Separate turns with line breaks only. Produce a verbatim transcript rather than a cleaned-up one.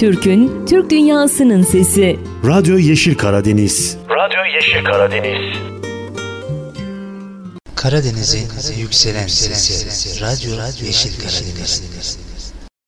Türk'ün, Türk dünyasının sesi.
Radyo Yeşil Karadeniz.
Radyo Yeşil Karadeniz.
Karadeniz'in yükselen sesi. Radyo Yeşil Karadeniz.